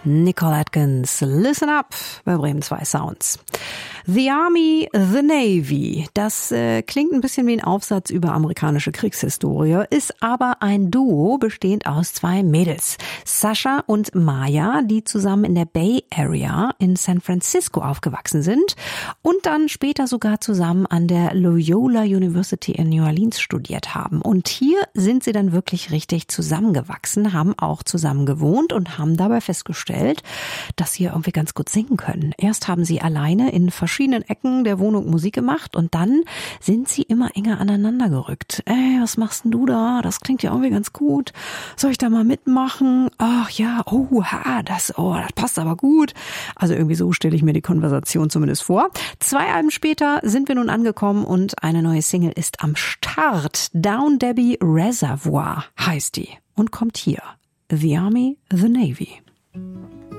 Nicole Atkins, Listen Up bei Bremen 2 Sounds. The Army, the Navy. Das klingt ein bisschen wie ein Aufsatz über amerikanische Kriegshistorie, ist aber ein Duo bestehend aus 2 Mädels. Sasha und Maya, die zusammen in der Bay Area in San Francisco aufgewachsen sind und dann später sogar zusammen an der Loyola University in New Orleans studiert haben. Und hier sind sie dann wirklich richtig zusammengewachsen, haben auch zusammen gewohnt und haben dabei festgestellt, dass sie irgendwie ganz gut singen können. Erst haben sie alleine in verschiedenen Ecken der Wohnung Musik gemacht und dann sind sie immer enger aneinander gerückt. Ey, was machst denn du da? Das klingt ja irgendwie ganz gut. Soll ich da mal mitmachen? Ach ja, das passt aber gut. Also irgendwie so stelle ich mir die Konversation zumindest vor. 2 Alben später sind wir nun angekommen und eine neue Single ist am Start. Down Debbie Reservoir heißt die und kommt hier. The Army, the Navy.